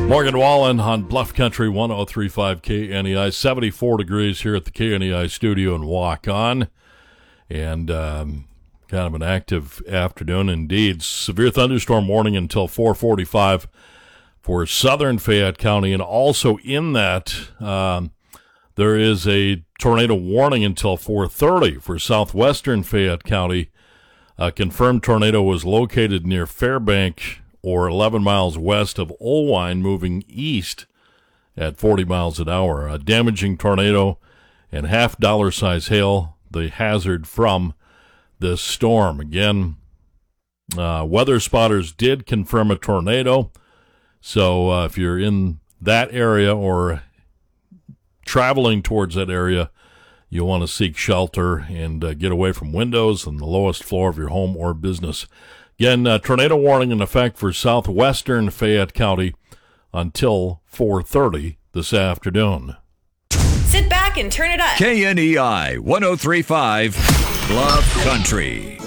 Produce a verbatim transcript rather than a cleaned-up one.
Morgan Wallen on Bluff Country one oh three point five K N E I. seventy-four degrees here at the K N E I studio in Waukon. And um, kind of an active afternoon indeed. Severe thunderstorm warning until four forty-five for southern Fayette County. And also in that, um, there is a tornado warning until four thirty for southwestern Fayette County. A confirmed tornado was located near Fairbank, or eleven miles west of Olwine, moving east at forty miles an hour. A damaging tornado and half dollar size hail, the hazard from this storm. Again, uh, weather spotters did confirm a tornado. So uh, if you're in that area or traveling towards that area, you'll want to seek shelter and uh, get away from windows and the lowest floor of your home or business. Again, uh, tornado warning in effect for southwestern Fayette County until four thirty this afternoon. Sit back and turn it up. K N E I one oh three point five Bluff Country.